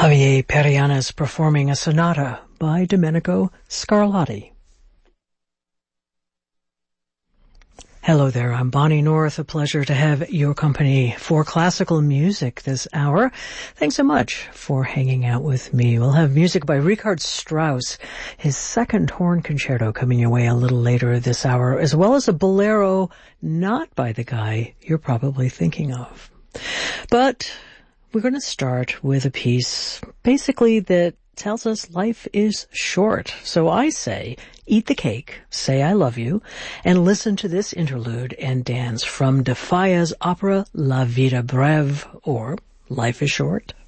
Javier Perianes performing a sonata by Domenico Scarlatti. Hello there, I'm Bonnie North. A pleasure to have your company for classical music this hour. Thanks so much for hanging out with me. We'll have music by Richard Strauss, his second horn concerto coming your way a little later this hour, as well as a bolero not by the guy you're probably thinking of. But we're going to start with a piece basically that tells us life is short. So I say, eat the cake, say I love you, and listen to this interlude and dance from De Falla's opera La Vida Breve, or Life is Short.